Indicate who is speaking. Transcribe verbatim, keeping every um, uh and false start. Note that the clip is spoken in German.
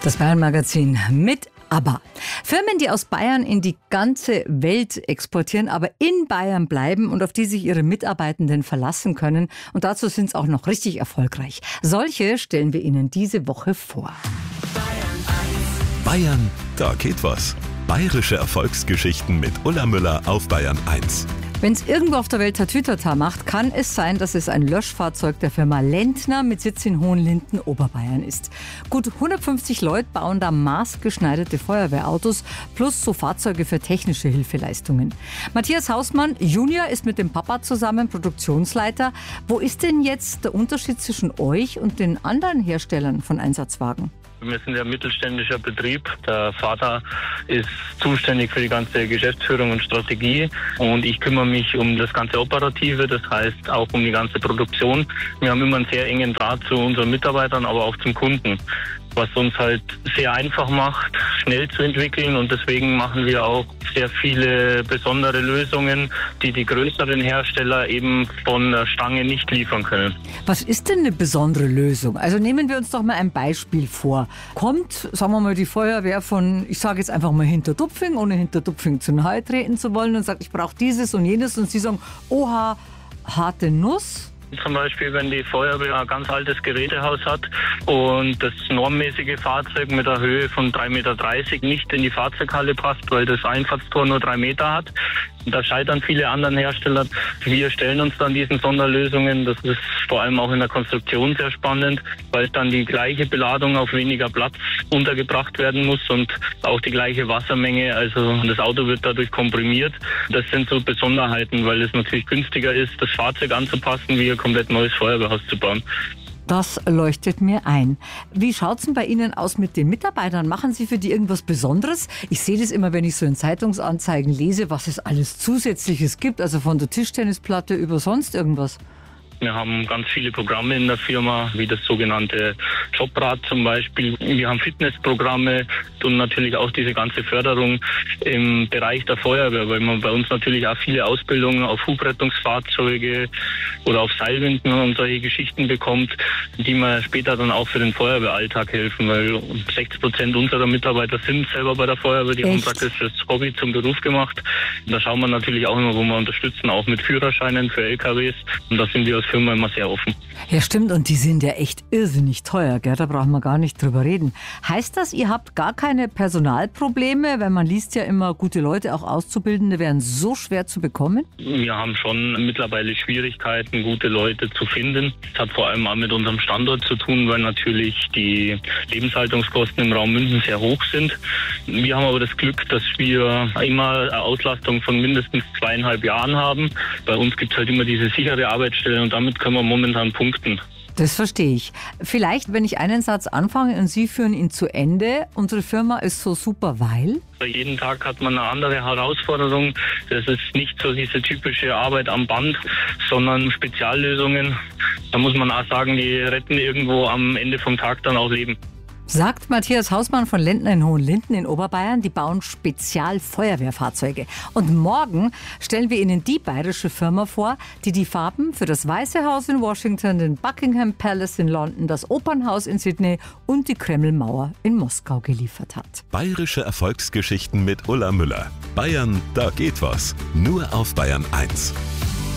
Speaker 1: Das Bayern-Magazin mit ABBA. Firmen, die aus Bayern in die ganze Welt exportieren, aber in Bayern bleiben und auf die sich ihre Mitarbeitenden verlassen können. Und dazu sind sie auch noch richtig erfolgreich. Solche stellen wir Ihnen diese Woche vor.
Speaker 2: Bayern, da geht was. Bayerische Erfolgsgeschichten mit Ulla Müller auf Bayern eins.
Speaker 1: Wenn es irgendwo auf der Welt Tatütata macht, kann es sein, dass es ein Löschfahrzeug der Firma Lentner mit Sitz in Hohenlinden, Oberbayern ist. Gut hundertfünfzig Leute bauen da maßgeschneiderte Feuerwehrautos plus so Fahrzeuge für technische Hilfeleistungen. Matthias Hausmann Junior ist mit dem Papa zusammen Produktionsleiter. Wo ist denn jetzt der Unterschied zwischen euch und den anderen Herstellern von Einsatzwagen?
Speaker 3: Wir sind ja ein mittelständischer Betrieb. Der Vater ist zuständig für die ganze Geschäftsführung und Strategie und ich kümmere mich um das ganze Operative, das heißt auch um die ganze Produktion. Wir haben immer einen sehr engen Draht zu unseren Mitarbeitern, aber auch zum Kunden, was uns halt sehr einfach macht, schnell zu entwickeln, und deswegen machen wir auch sehr viele besondere Lösungen, die die größeren Hersteller eben von der Stange nicht liefern können.
Speaker 1: Was ist denn eine besondere Lösung? Also nehmen wir uns doch mal ein Beispiel vor. Kommt, sagen wir mal, die Feuerwehr von, ich sage jetzt einfach mal Hinterdupfing, ohne Hinterdupfing zu nahe treten zu wollen, und sagt, ich brauche dieses und jenes, und Sie sagen, oha, harte Nuss.
Speaker 3: Zum Beispiel, wenn die Feuerwehr ein ganz altes Gerätehaus hat und das normmäßige Fahrzeug mit einer Höhe von drei Meter dreißig nicht in die Fahrzeughalle passt, weil das Einfahrtstor nur drei Meter hat. Da scheitern viele anderen Hersteller. Wir stellen uns dann diesen Sonderlösungen. Das ist vor allem auch in der Konstruktion sehr spannend, weil dann die gleiche Beladung auf weniger Platz untergebracht werden muss und auch die gleiche Wassermenge. Also das Auto wird dadurch komprimiert. Das sind so Besonderheiten, weil es natürlich günstiger ist, das Fahrzeug anzupassen, wie ein komplett neues Feuerwehrhaus zu bauen.
Speaker 1: Das leuchtet mir ein. Wie schaut es denn bei Ihnen aus mit den Mitarbeitern? Machen Sie für die irgendwas Besonderes? Ich sehe das immer, wenn ich so in Zeitungsanzeigen lese, was es alles Zusätzliches gibt, also von der Tischtennisplatte über sonst irgendwas.
Speaker 3: Wir haben ganz viele Programme in der Firma, wie das sogenannte Jobrad zum Beispiel. Wir haben Fitnessprogramme und natürlich auch diese ganze Förderung im Bereich der Feuerwehr, weil man bei uns natürlich auch viele Ausbildungen auf Hubrettungsfahrzeuge oder auf Seilwinden und solche Geschichten bekommt, die man später dann auch für den Feuerwehralltag helfen, weil sechzig Prozent unserer Mitarbeiter sind selber bei der Feuerwehr, die Echt? haben praktisch das Hobby zum Beruf gemacht. Da schauen wir natürlich auch immer, wo wir unterstützen, auch mit Führerscheinen für L K Ws, und da sind wir als Firma immer sehr offen.
Speaker 1: Ja, stimmt, und die sind ja echt irrsinnig teuer, gell? Da brauchen wir gar nicht drüber reden. Heißt das, ihr habt gar keine Personalprobleme? Weil man liest ja immer, gute Leute, auch Auszubildende, wären so schwer zu bekommen?
Speaker 3: Wir haben schon mittlerweile Schwierigkeiten, gute Leute zu finden. Das hat vor allem auch mit unserem Standort zu tun, weil natürlich die Lebenshaltungskosten im Raum München sehr hoch sind. Wir haben aber das Glück, dass wir immer eine Auslastung von mindestens zweieinhalb Jahren haben. Bei uns gibt es halt immer diese sichere Arbeitsstelle, und damit können wir momentan punkten.
Speaker 1: Das verstehe ich. Vielleicht, wenn ich einen Satz anfange und Sie führen ihn zu Ende. Unsere Firma ist so super, weil?
Speaker 3: Jeden Tag hat man eine andere Herausforderung. Das ist nicht so diese typische Arbeit am Band, sondern Speziallösungen. Da muss man auch sagen, die retten irgendwo am Ende vom Tag dann auch Leben.
Speaker 1: Sagt Matthias Hausmann von Lentner in Hohenlinden in Oberbayern. Die bauen Spezialfeuerwehrfahrzeuge. Und morgen stellen wir Ihnen die bayerische Firma vor, die die Farben für das Weiße Haus in Washington, den Buckingham Palace in London, das Opernhaus in Sydney und die Kremlmauer in Moskau geliefert hat.
Speaker 2: Bayerische Erfolgsgeschichten mit Ulla Müller. Bayern, da geht was. Nur auf Bayern eins.